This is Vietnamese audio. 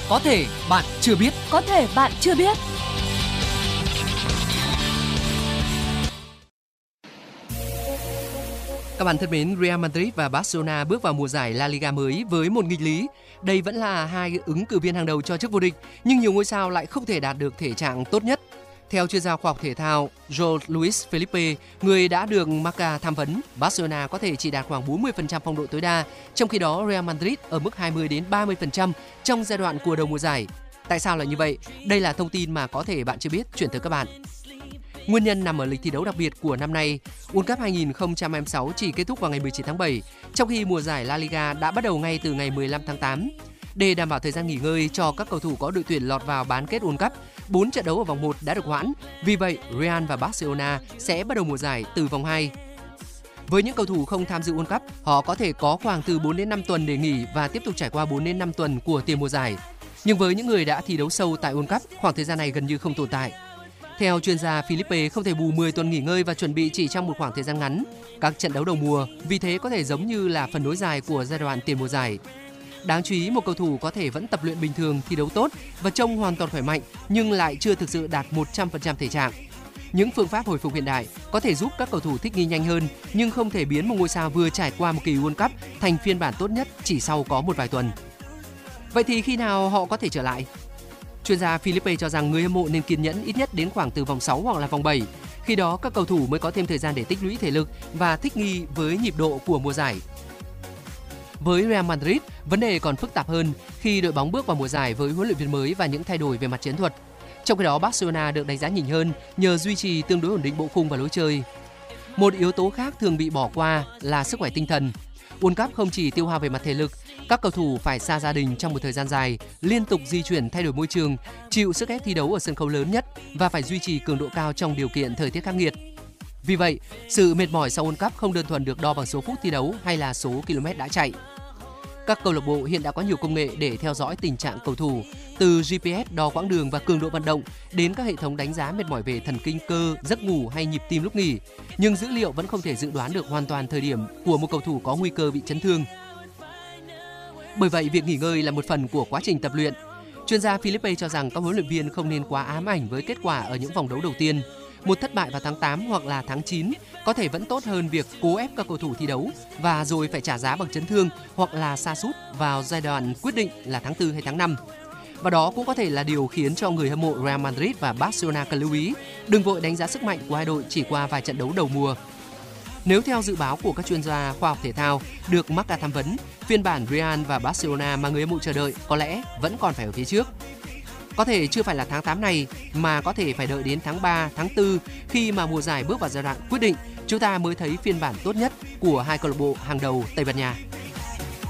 Có thể bạn chưa biết. Có thể bạn chưa biết. Các bạn thân mến, Real Madrid và Barcelona bước vào mùa giải La Liga mới với một nghịch lý. Đây vẫn là hai ứng cử viên hàng đầu cho chức vô địch, nhưng nhiều ngôi sao lại không thể đạt được thể trạng tốt nhất. Theo chuyên gia khoa học thể thao João Luis Felipe, người đã được Marca tham vấn, Barcelona có thể chỉ đạt khoảng 40% phong độ tối đa, trong khi đó Real Madrid ở mức 20 đến 30% trong giai đoạn của đầu mùa giải. Tại sao là như vậy? Đây là thông tin mà có thể bạn chưa biết, chuyển tới các bạn. Nguyên nhân nằm ở lịch thi đấu đặc biệt của năm nay. World Cup 2026 chỉ kết thúc vào ngày 19 tháng 7, trong khi mùa giải La Liga đã bắt đầu ngay từ ngày 15 tháng 8. Để đảm bảo thời gian nghỉ ngơi cho các cầu thủ có đội tuyển lọt vào bán kết World Cup, 4 trận đấu ở vòng 1 đã được hoãn. Vì vậy, Real và Barcelona sẽ bắt đầu mùa giải từ vòng 2. Với những cầu thủ không tham dự World Cup, họ có thể có khoảng từ 4 đến 5 tuần để nghỉ và tiếp tục trải qua 4 đến 5 tuần của tiền mùa giải. Nhưng với những người đã thi đấu sâu tại World Cup, khoảng thời gian này gần như không tồn tại. Theo chuyên gia Felipe, không thể bù 10 tuần nghỉ ngơi và chuẩn bị chỉ trong một khoảng thời gian ngắn. Các trận đấu đầu mùa vì thế có thể giống như là phần nối dài của giai đoạn tiền mùa giải. Đáng chú ý, một cầu thủ có thể vẫn tập luyện bình thường, thi đấu tốt và trông hoàn toàn khỏe mạnh nhưng lại chưa thực sự đạt 100% thể trạng. Những phương pháp hồi phục hiện đại có thể giúp các cầu thủ thích nghi nhanh hơn nhưng không thể biến một ngôi sao vừa trải qua một kỳ World Cup thành phiên bản tốt nhất chỉ sau có một vài tuần. Vậy thì khi nào họ có thể trở lại? Chuyên gia Felipe cho rằng người hâm mộ nên kiên nhẫn ít nhất đến khoảng từ vòng 6 hoặc là vòng 7. Khi đó các cầu thủ mới có thêm thời gian để tích lũy thể lực và thích nghi với nhịp độ của mùa giải. Với Real Madrid, vấn đề còn phức tạp hơn khi đội bóng bước vào mùa giải với huấn luyện viên mới và những thay đổi về mặt chiến thuật. Trong khi đó, Barcelona được đánh giá nhỉnh hơn nhờ duy trì tương đối ổn định bộ khung và lối chơi. Một yếu tố khác thường bị bỏ qua là sức khỏe tinh thần. World Cup không chỉ tiêu hao về mặt thể lực, các cầu thủ phải xa gia đình trong một thời gian dài, liên tục di chuyển thay đổi môi trường, chịu sức ép thi đấu ở sân khấu lớn nhất và phải duy trì cường độ cao trong điều kiện thời tiết khắc nghiệt. Vì vậy, sự mệt mỏi sau World Cup không đơn thuần được đo bằng số phút thi đấu hay là số km đã chạy. Các câu lạc bộ hiện đã có nhiều công nghệ để theo dõi tình trạng cầu thủ, từ GPS đo quãng đường và cường độ vận động đến các hệ thống đánh giá mệt mỏi về thần kinh cơ, giấc ngủ hay nhịp tim lúc nghỉ. Nhưng dữ liệu vẫn không thể dự đoán được hoàn toàn thời điểm của một cầu thủ có nguy cơ bị chấn thương. Bởi vậy, việc nghỉ ngơi là một phần của quá trình tập luyện. Chuyên gia Felipe cho rằng các huấn luyện viên không nên quá ám ảnh với kết quả ở những vòng đấu đầu tiên. Một thất bại vào tháng 8 hoặc là tháng 9 có thể vẫn tốt hơn việc cố ép các cầu thủ thi đấu và rồi phải trả giá bằng chấn thương hoặc là sa sút vào giai đoạn quyết định là tháng 4 hay tháng 5. Và đó cũng có thể là điều khiến cho người hâm mộ Real Madrid và Barcelona cần lưu ý, đừng vội đánh giá sức mạnh của hai đội chỉ qua vài trận đấu đầu mùa. Nếu theo dự báo của các chuyên gia khoa học thể thao được Marca tham vấn, phiên bản Real và Barcelona mà người hâm mộ chờ đợi có lẽ vẫn còn phải ở phía trước. Có thể chưa phải là tháng 8 này mà có thể phải đợi đến tháng 3, tháng 4 khi mà mùa giải bước vào giai đoạn quyết định, chúng ta mới thấy phiên bản tốt nhất của hai câu lạc bộ hàng đầu Tây Ban Nha.